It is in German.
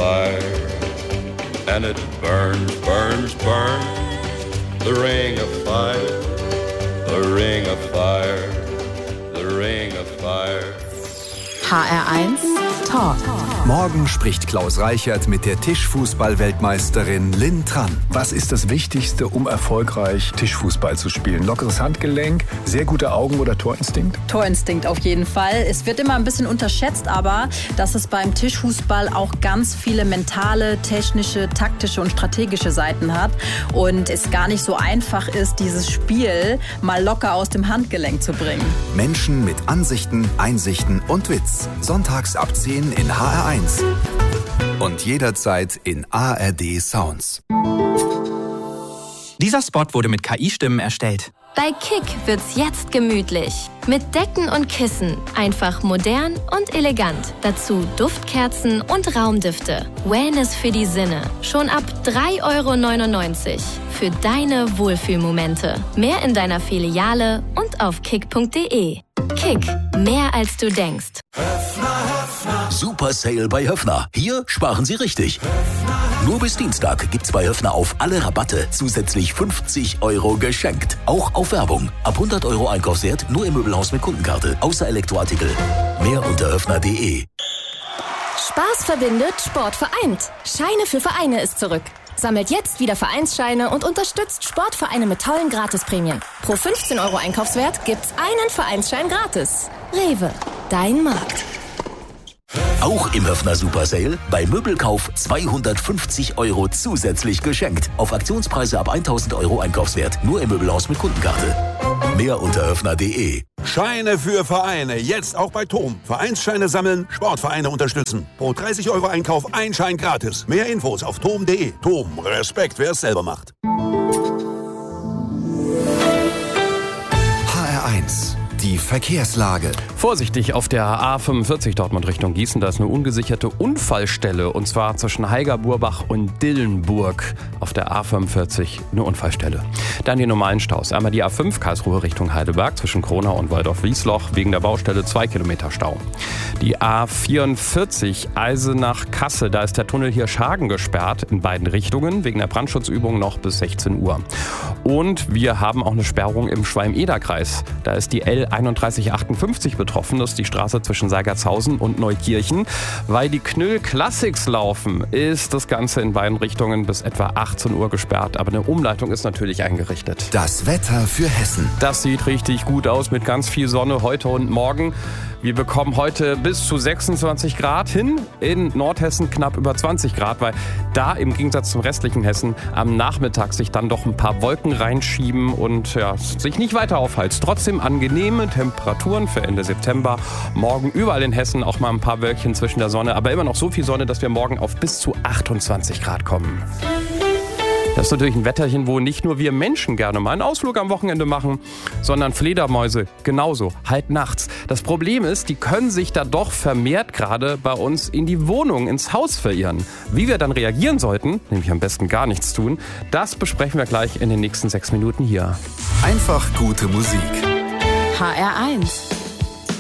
fire, and it burns, burns, burns. The ring of fire, the ring of fire, the ring of fire. HR1 Talk. Morgen spricht Klaus Reichert mit der Tischfußball-Weltmeisterin Lynn Tran. Was ist das Wichtigste, um erfolgreich Tischfußball zu spielen? Lockeres Handgelenk, sehr gute Augen oder Torinstinkt? Torinstinkt auf jeden Fall. Es wird immer ein bisschen unterschätzt, aber dass es beim Tischfußball auch ganz viele mentale, technische, taktische und strategische Seiten hat und es gar nicht so einfach ist, dieses Spiel mal locker aus dem Handgelenk zu bringen. Menschen mit Ansichten, Einsichten und Witz. Sonntags ab 10 in HR1. Und jederzeit in ARD Sounds. Dieser Spot wurde mit KI-Stimmen erstellt. Bei Kick wird's jetzt gemütlich. Mit Decken und Kissen. Einfach modern und elegant. Dazu Duftkerzen und Raumdüfte. Wellness für die Sinne. Schon ab 3,99 € für deine Wohlfühlmomente. Mehr in deiner Filiale und auf kick.de. Kick. Mehr als du denkst. Super Sale bei Höffner. Hier sparen Sie richtig. Nur bis Dienstag gibt's bei Höffner auf alle Rabatte zusätzlich 50 € geschenkt. Auch auf Werbung. Ab 100 € Einkaufswert nur im Möbelhaus mit Kundenkarte. Außer Elektroartikel. Mehr unter höffner.de. Spaß verbindet, Sport vereint. Scheine für Vereine ist zurück. Sammelt jetzt wieder Vereinsscheine und unterstützt Sportvereine mit tollen Gratisprämien. Pro 15 € Einkaufswert gibt's einen Vereinsschein gratis. Rewe, dein Markt. Auch im Höffner Super Sale bei Möbelkauf 250 € zusätzlich geschenkt. Auf Aktionspreise ab 1000 € Einkaufswert. Nur im Möbelhaus mit Kundenkarte. Mehr unter höffner.de. Scheine für Vereine. Jetzt auch bei TOM. Vereinsscheine sammeln, Sportvereine unterstützen. Pro 30 € Einkauf ein Schein gratis. Mehr Infos auf tom.de. TOM. Respekt, wer es selber macht. HR1. Die Verkehrslage. Vorsichtig auf der A45 Dortmund Richtung Gießen. Da ist eine ungesicherte Unfallstelle. Und zwar zwischen Heiger-Burbach und Dillenburg. Auf der A45 eine Unfallstelle. Dann die normalen Staus. Einmal die A5 Karlsruhe Richtung Heidelberg zwischen Kronau und Waldorf-Wiesloch. Wegen der Baustelle 2 Kilometer Stau. Die A44 Eisenach-Kassel. Da ist der Tunnel Hirschhagen gesperrt in beiden Richtungen. Wegen der Brandschutzübung noch bis 16 Uhr. Und wir haben auch eine Sperrung im Schwalm-Eder-Kreis. Da ist die L3158 betroffen. Das ist die Straße zwischen Seigertshausen und Neukirchen. Weil die Knüll Classics laufen, ist das Ganze in beiden Richtungen bis etwa 18 Uhr gesperrt. Aber eine Umleitung ist natürlich eingerichtet. Das Wetter für Hessen. Das sieht richtig gut aus mit ganz viel Sonne heute und morgen. Wir bekommen heute bis zu 26 Grad hin, in Nordhessen knapp über 20 Grad, weil da im Gegensatz zum restlichen Hessen am Nachmittag sich dann doch ein paar Wolken reinschieben und sich nicht weiter aufheizt. Trotzdem angenehme Temperaturen für Ende September. Morgen überall in Hessen auch mal ein paar Wölkchen zwischen der Sonne, aber immer noch so viel Sonne, dass wir morgen auf bis zu 28 Grad kommen. Das ist natürlich ein Wetterchen, wo nicht nur wir Menschen gerne mal einen Ausflug am Wochenende machen, sondern Fledermäuse genauso, halt nachts. Das Problem ist, die können sich da doch vermehrt gerade bei uns in die Wohnung, ins Haus verirren. Wie wir dann reagieren sollten, nämlich am besten gar nichts tun, das besprechen wir gleich in den nächsten 6 Minuten hier. Einfach gute Musik. HR1